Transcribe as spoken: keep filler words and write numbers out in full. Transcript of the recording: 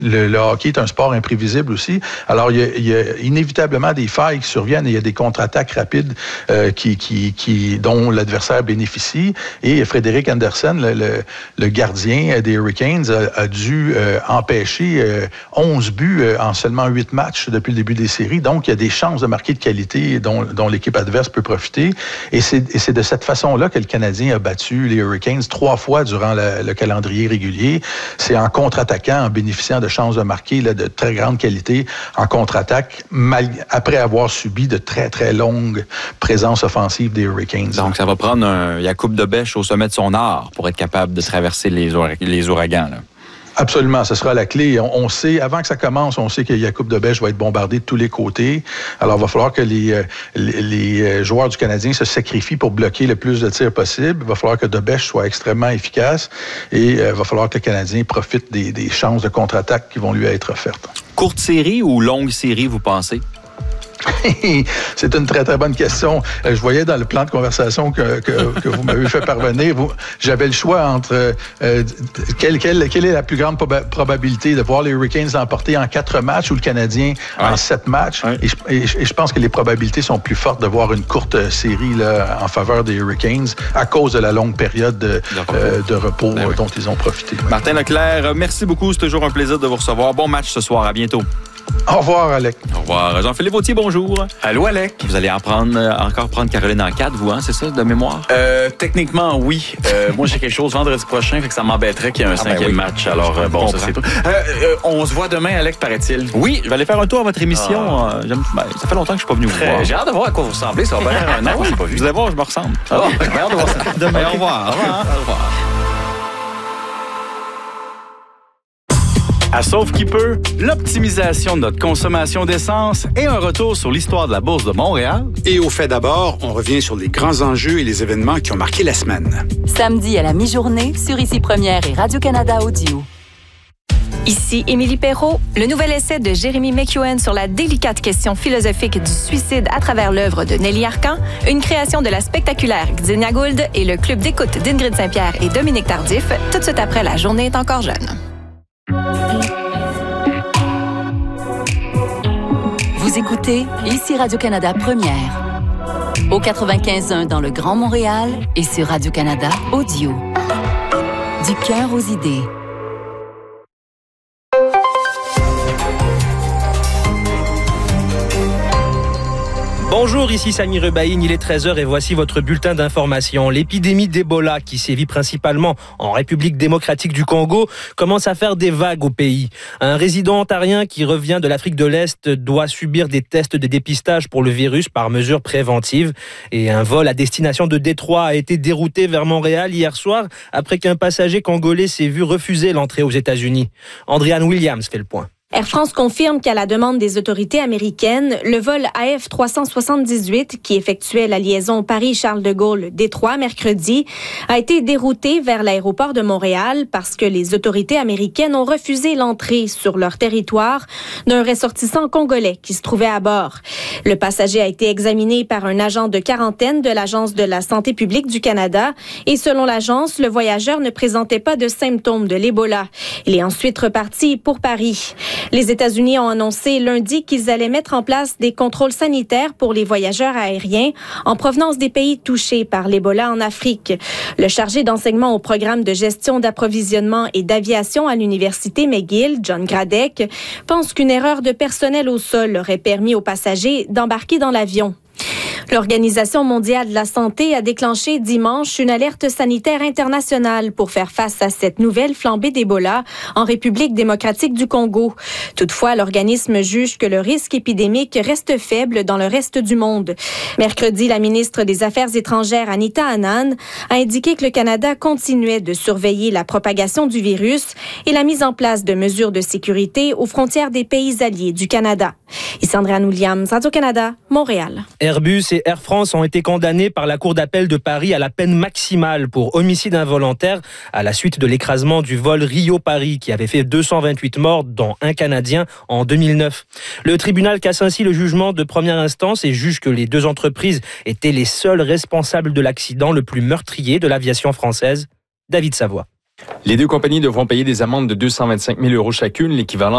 Le, le hockey est un sport imprévisible aussi. Alors, il y, a, il y a inévitablement des failles qui surviennent et il y a des contre-attaques rapides euh, qui, qui, qui, dont l'adversaire bénéficie. Et Frédéric Andersen, le, le, le gardien des Hurricanes, a, a dû euh, empêcher euh, onze buts euh, en seulement huit matchs depuis le début des séries. Donc, il y a des chances de marquer de qualité dont, dont l'équipe adverse peut profiter. Et c'est, et c'est de cette façon-là que le Canadien a battu les Hurricanes trois fois durant le, le calendrier régulier. C'est en contre-attaquant, en bénéficiant de chances de marquer là, de très grande qualité en contre-attaque, mal, après avoir subi de très, très longues présences offensives des Hurricanes. Donc, ça va prendre un Jakub Dobeš au sommet de son art pour être capable de traverser les, oura- les ouragans, là. Absolument, ce sera la clé. On, on sait, avant que ça commence, on sait que Jakub Dobeš va être bombardé de tous les côtés. Alors, il va falloir que les, les, les joueurs du Canadien se sacrifient pour bloquer le plus de tirs possible. Il va falloir que Dobeš soit extrêmement efficace et il euh, va falloir que le Canadien profite des, des chances de contre-attaque qui vont lui être offertes. Courte série ou longue série, vous pensez? C'est une très, très bonne question. Je voyais dans le plan de conversation que, que, que vous m'avez fait parvenir, vous, j'avais le choix entre euh, quelle, quelle, quelle est la plus grande proba- probabilité de voir les Hurricanes l'emporter en quatre matchs ou le Canadien ouais. en sept matchs. Ouais. Et, je, et, je, et je pense que les probabilités sont plus fortes de voir une courte série là, en faveur des Hurricanes à cause de la longue période de, de repos, euh, de repos ben oui. dont ils ont profité. Ouais. Martin Leclerc, merci beaucoup. C'est toujours un plaisir de vous recevoir. Bon match ce soir. À bientôt. Au revoir, Alec. Au revoir. Jean-Philippe Vautier, bonjour. Allô, Alec. Vous allez en prendre, encore prendre Caroline en quatre, vous, hein, c'est ça, de mémoire? Euh, techniquement, oui. Euh, moi, j'ai quelque chose vendredi prochain, fait que ça m'embêterait qu'il y ait un ah, cinquième ben oui. match. Alors, euh, bon, ça, c'est tout. Euh, euh, on se voit demain, Alec, paraît-il. Oui, je vais aller faire un tour à votre émission. Ah. Euh, ben, ça fait longtemps que je ne suis pas venu vous voir. J'ai hâte de voir à quoi vous ressemblez. Ça va faire un an, je n'ai pas vu. Vous allez voir, je me ressemble. Ah, j'ai hâte de voir ça. Demain, au revoir. Au revoir. Au revoir. À Sauve qui peut, l'optimisation de notre consommation d'essence et un retour sur l'histoire de la Bourse de Montréal. Et au fait d'abord, on revient sur les grands enjeux et les événements qui ont marqué la semaine. Samedi à la mi-journée sur Ici Première et Radio-Canada Audio. Ici Émilie Perrault. Le nouvel essai de Jérémy McEwen sur la délicate question philosophique du suicide à travers l'œuvre de Nelly Arcan, une création de la spectaculaire Xenia Gould et le club d'écoute d'Ingrid Saint-Pierre et Dominique Tardif, tout de suite après La journée est encore jeune. Vous écoutez Ici Radio-Canada Première. Au quatre-vingt-quinze un dans le Grand Montréal et sur Radio-Canada Audio. Du cœur aux idées. Bonjour, ici Sami Rebaïn, il est treize heures et voici votre bulletin d'information. L'épidémie d'Ebola, qui sévit principalement en République démocratique du Congo, commence à faire des vagues au pays. Un résident ontarien qui revient de l'Afrique de l'Est doit subir des tests de dépistage pour le virus par mesure préventive. Et un vol à destination de Détroit a été dérouté vers Montréal hier soir après qu'un passager congolais s'est vu refuser l'entrée aux États-Unis. Andréane Williams fait le point. Air France confirme qu'à la demande des autorités américaines, le vol A F trois cent soixante-dix-huit, qui effectuait la liaison Paris-Charles de Gaulle-Détroit mercredi, a été dérouté vers l'aéroport de Montréal parce que les autorités américaines ont refusé l'entrée sur leur territoire d'un ressortissant congolais qui se trouvait à bord. Le passager a été examiné par un agent de quarantaine de l'Agence de la santé publique du Canada et selon l'agence, le voyageur ne présentait pas de symptômes de l'Ebola. Il est ensuite reparti pour Paris. Les États-Unis ont annoncé lundi qu'ils allaient mettre en place des contrôles sanitaires pour les voyageurs aériens en provenance des pays touchés par l'Ebola en Afrique. Le chargé d'enseignement au programme de gestion d'approvisionnement et d'aviation à l'Université McGill, John Gradek, pense qu'une erreur de personnel au sol aurait permis aux passagers d'embarquer dans l'avion. L'Organisation mondiale de la santé a déclenché dimanche une alerte sanitaire internationale pour faire face à cette nouvelle flambée d'Ebola en République démocratique du Congo. Toutefois, l'organisme juge que le risque épidémique reste faible dans le reste du monde. Mercredi, la ministre des Affaires étrangères, Anita Anand, a indiqué que le Canada continuait de surveiller la propagation du virus et la mise en place de mesures de sécurité aux frontières des pays alliés du Canada. Ici Andréane Williams, Radio-Canada, Montréal. Airbus et Air France ont été condamnés par la Cour d'appel de Paris à la peine maximale pour homicide involontaire à la suite de l'écrasement du vol Rio-Paris qui avait fait deux cent vingt-huit morts, dont un Canadien, en deux mille neuf. Le tribunal casse ainsi le jugement de première instance et juge que les deux entreprises étaient les seuls responsables de l'accident le plus meurtrier de l'aviation française. David Savoie. Les deux compagnies devront payer des amendes de deux cent vingt-cinq mille euros chacune, l'équivalent